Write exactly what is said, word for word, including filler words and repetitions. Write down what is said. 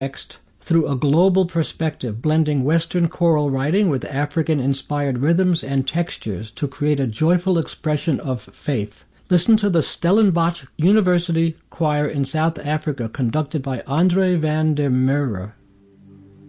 text through a global perspective, blending Western choral writing with African-inspired rhythms and textures to create a joyful expression of faith. Listen to the Stellenbosch University Choir in South Africa, conducted by Andre van der Merwe.